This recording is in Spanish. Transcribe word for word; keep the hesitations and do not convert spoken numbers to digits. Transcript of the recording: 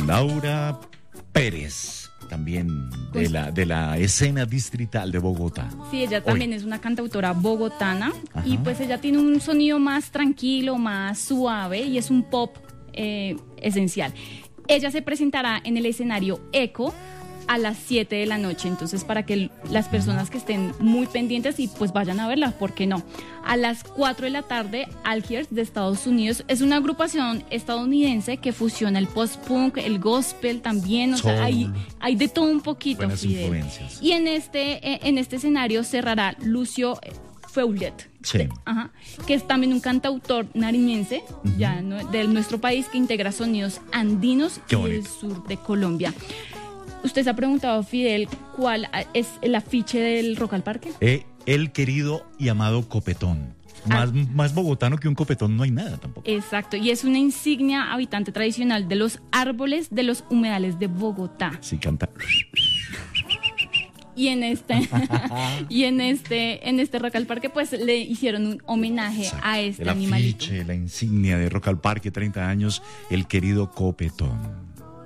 Laura Pérez, también de la, de la escena distrital de Bogotá. Sí, ella también Hoy. es una cantautora bogotana. Ajá. Y pues ella tiene un sonido más tranquilo, más suave y es un pop eh, esencial. Ella se presentará en el escenario Eco a las siete de la noche, entonces para que las personas que estén muy pendientes y pues vayan a verla, ¿por qué no? A las cuatro de la tarde, Algiers de Estados Unidos, es una agrupación estadounidense que fusiona el post-punk, el gospel también, o Soul. sea, hay, hay de todo un poquito, Buenas Fidel. influencias. Y en este, eh, en este escenario cerrará Lucio Feulet. Sí. Ajá, que es también un cantautor nariñense, uh-huh. ya no, de nuestro país, que integra sonidos andinos Qué y bonito. del sur de Colombia. Usted se ha preguntado, Fidel, ¿cuál es el afiche del Rock al Parque? Eh, el querido y amado copetón. Más, ah. más bogotano que un copetón no hay nada tampoco. Exacto, y es una insignia habitante tradicional de los árboles de los humedales de Bogotá. Sí, canta. Y en este y en este en este Rock al Parque pues le hicieron un homenaje Exacto. a este el animalito. Afiche, la insignia de Rock al Parque, treinta años, el querido copetón.